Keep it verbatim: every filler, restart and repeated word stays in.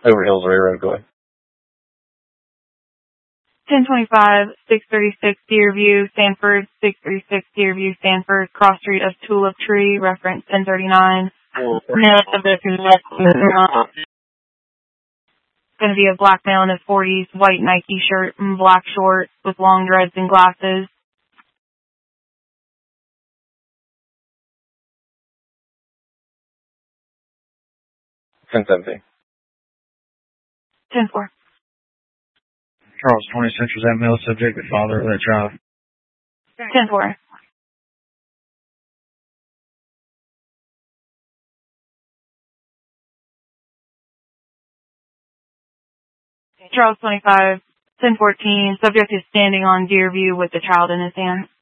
Over Hills Railroad, go ahead. ten twenty-five, six thirty-six Deerview, Sanford, six thirty-six Deerview, Sanford, cross street of Tulip Tree, reference ten thirty-nine. Going to be a black male in his forties, white Nike shirt and black shorts with long dreads and glasses. ten seventeen. ten four. Charles, twenty Central, that male subject, the father of that child. ten four. Charles twenty-five, ten fourteen, subject is standing on Deerview with the child in his hand.